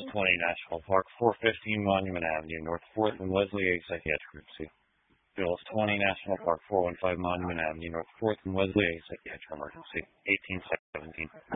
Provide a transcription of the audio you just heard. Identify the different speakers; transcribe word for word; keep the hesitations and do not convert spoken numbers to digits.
Speaker 1: twenty National Park, four fifteen Monument Avenue, North fourth and Leslie A. Psychiatric Emergency. Bills twenty National Park, four one five Monument Avenue, North fourth and Wesley A. Psychiatric Emergency. eighteen seventeen.